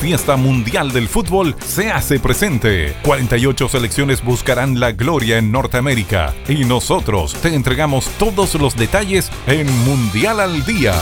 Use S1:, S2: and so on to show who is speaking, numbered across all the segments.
S1: fiesta mundial del fútbol se hace presente. 48 selecciones buscarán la gloria en Norteamérica y nosotros te entregamos todos los detalles en Mundial al Día.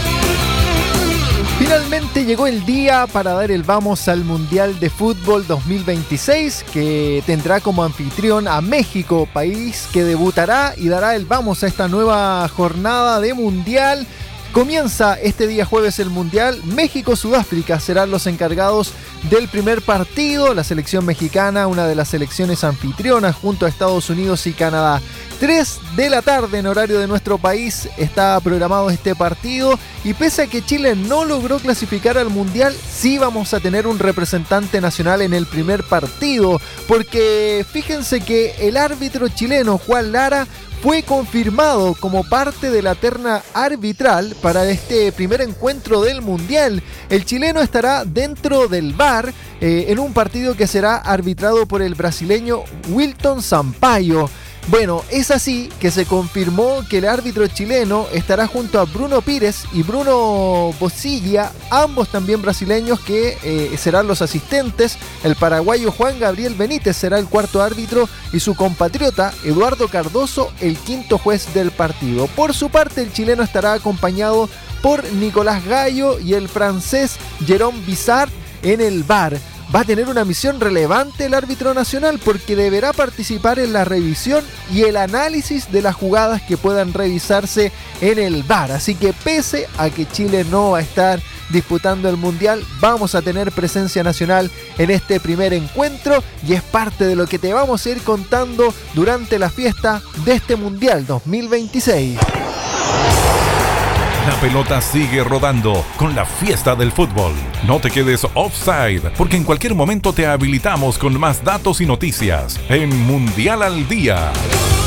S2: Finalmente llegó el día para dar el vamos al Mundial de Fútbol 2026, que tendrá como anfitrión a México, país que debutará y dará el vamos a esta nueva jornada de Mundial. Comienza este día jueves el Mundial. México-Sudáfrica serán los encargados del primer partido. La selección mexicana, una de las selecciones anfitrionas junto a Estados Unidos y Canadá. 3 de la tarde en horario de nuestro país está programado este partido. Y pese a que Chile no logró clasificar al Mundial, sí vamos a tener un representante nacional en el primer partido. Porque fíjense que el árbitro chileno Juan Lara fue confirmado como parte de la terna arbitral para este primer encuentro del Mundial. El chileno estará dentro del VAR en un partido que será arbitrado por el brasileño Wilton Sampaio. Bueno, es así que se confirmó que el árbitro chileno estará junto a Bruno Pires y Bruno Bosilla, ambos también brasileños, que serán los asistentes. El paraguayo Juan Gabriel Benítez será el cuarto árbitro y su compatriota Eduardo Cardoso el quinto juez del partido. Por su parte, el chileno estará acompañado por Nicolás Gallo y el francés Jérôme Bizard en el VAR. Va a tener una misión relevante el árbitro nacional porque deberá participar en la revisión y el análisis de las jugadas que puedan revisarse en el VAR. Así que pese a que Chile no va a estar disputando el Mundial, vamos a tener presencia nacional en este primer encuentro y es parte de lo que te vamos a ir contando durante la fiesta de este Mundial 2026.
S1: La pelota sigue rodando con la fiesta del fútbol. No te quedes offside, porque en cualquier momento te habilitamos con más datos y noticias en Mundial al Día.